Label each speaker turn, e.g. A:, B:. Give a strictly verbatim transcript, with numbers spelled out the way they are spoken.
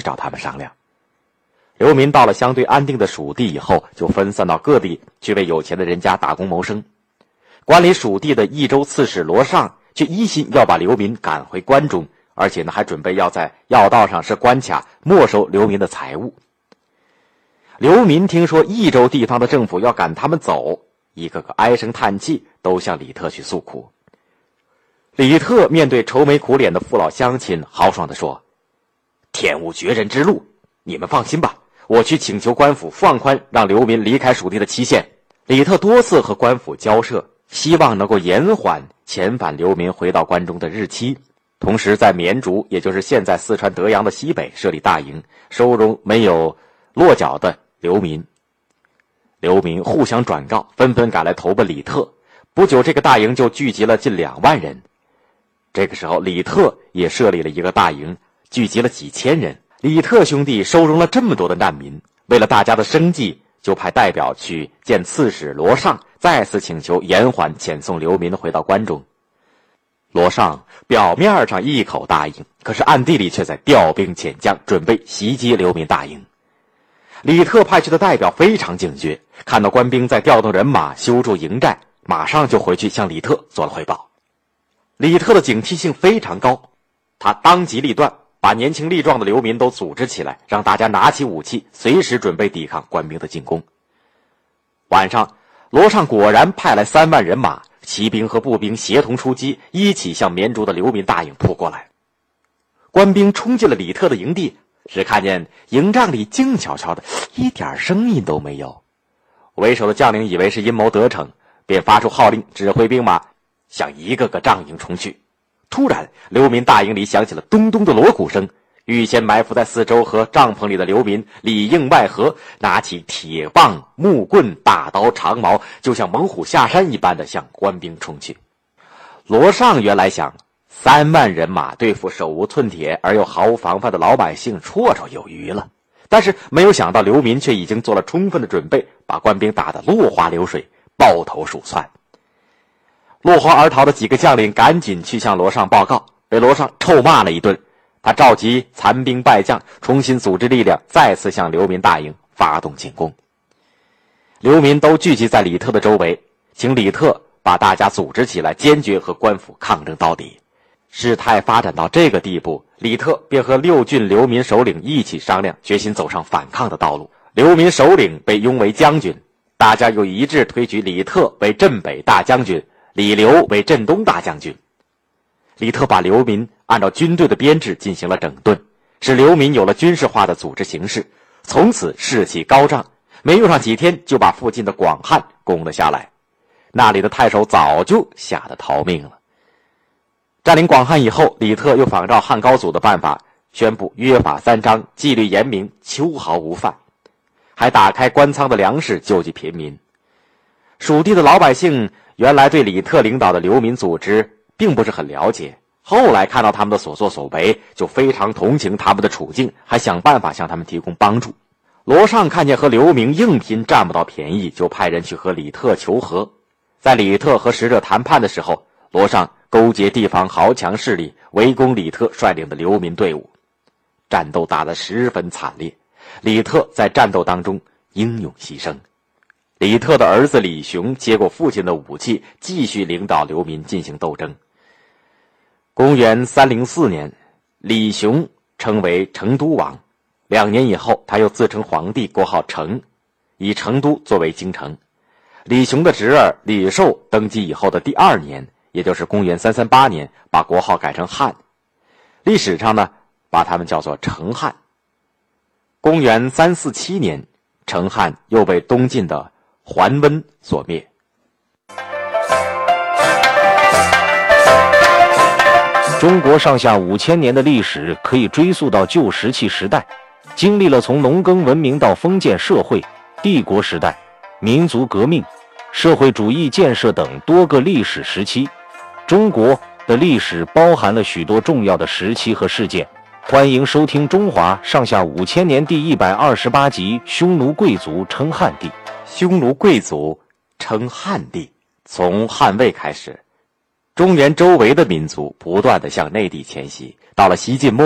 A: 去找他们商量。流民到了相对安定的蜀地以后，就分散到各地去为有钱的人家打工谋生。管理蜀地的益州刺史罗尚却一心要把流民赶回关中，而且呢还准备要在要道上设关卡，没收流民的财物。流民听说益州地方的政府要赶他们走，一个个唉声叹气，都向李特去诉苦。李特面对愁眉苦脸的父老乡亲，豪爽地说：天无绝人之路，你们放心吧，我去请求官府放宽让流民离开蜀地的期限。李特多次和官府交涉，希望能够延缓遣返流民回到关中的日期，同时在绵竹，也就是现在四川德阳的西北设立大营，收容没有落脚的流民。流民互相转告，纷纷赶来投奔李特。不久，这个大营就聚集了近两万人。这个时候，李特也设立了一个大营，聚集了几千人。李特兄弟收容了这么多的难民，为了大家的生计，就派代表去见刺史罗尚，再次请求延缓遣送流民回到关中。罗尚表面上一口答应，可是暗地里却在调兵遣将，准备袭击流民大营。李特派去的代表非常警觉，看到官兵在调动人马修筑营寨，马上就回去向李特做了汇报。李特的警惕性非常高，他当机立断，把年轻力壮的流民都组织起来，让大家拿起武器，随时准备抵抗官兵的进攻。晚上，罗尚果然派来三万人马，骑兵和步兵协同出击，一起向绵竹的流民大营扑过来。官兵冲进了李特的营地，只看见营帐里静悄悄的，一点声音都没有。为首的将领以为是阴谋得逞，便发出号令，指挥兵马向一个个帐营冲去。突然，流民大营里响起了咚咚的锣鼓声，预先埋伏在四周和帐篷里的流民里应外合，拿起铁棒、木棍、大刀、长矛，就像猛虎下山一般的向官兵冲去。罗尚原来想，三万人马对付手无寸铁而又毫无防范的老百姓绰绰有余了，但是没有想到流民却已经做了充分的准备，把官兵打得落花流水，抱头鼠窜。落荒而逃的几个将领赶紧去向罗尚报告，被罗尚臭骂了一顿。他召集残兵败将，重新组织力量，再次向流民大营发动进攻。流民都聚集在李特的周围，请李特把大家组织起来，坚决和官府抗争到底。事态发展到这个地步，李特便和六郡流民首领一起商量，决心走上反抗的道路。流民首领被拥为将军，大家又一致推举李特为镇北大将军，李刘为镇东大将军。李特把流民按照军队的编制进行了整顿，使流民有了军事化的组织形式，从此士气高涨，没用上几天就把附近的广汉攻了下来。那里的太守早就吓得逃命了。占领广汉以后，李特又仿照汉高祖的办法，宣布约法三章，纪律严明，秋毫无犯，还打开官仓的粮食救济贫民。蜀地的老百姓原来对李特领导的流民组织并不是很了解，后来看到他们的所作所为，就非常同情他们的处境，还想办法向他们提供帮助。罗尚看见和流民硬拼占不到便宜，就派人去和李特求和。在李特和使者谈判的时候，罗尚勾结地方豪强势力，围攻李特率领的流民队伍，战斗打得十分惨烈。李特在战斗当中英勇牺牲。李特的儿子李雄接过父亲的武器，继续领导流民进行斗争。公元三零四年，李雄称为成都王。两年以后，他又自称皇帝，国号成，以成都作为京城。李雄的侄儿李寿登基以后的第二年，也就是公元三三八年，把国号改成汉。历史上呢，把他们叫做成汉。公元三四七年，成汉又被东晋的桓温所灭。
B: 中国上下五千年的历史可以追溯到旧石器时代，经历了从农耕文明到封建社会、帝国时代、民族革命、社会主义建设等多个历史时期。中国的历史包含了许多重要的时期和事件。欢迎收听《中华上下五千年》第一百二十八集《匈奴贵族称汉地》。
A: 匈奴贵族称汉地，从汉魏开始，中原周围的民族不断地向内地迁徙，到了西晋末